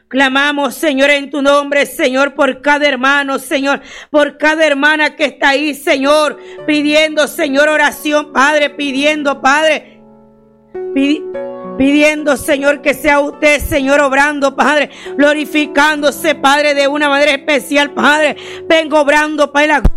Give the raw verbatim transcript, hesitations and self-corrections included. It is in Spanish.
Clamamos, Señor, en tu nombre, Señor, por cada hermano, Señor, por cada hermana que está ahí, Señor, pidiendo, Señor, oración, Padre, pidiendo, Padre, pidiendo. Pidiendo, Señor, que sea usted, Señor, obrando, Padre, glorificándose, Padre, de una manera especial, Padre. Vengo obrando, Padre, la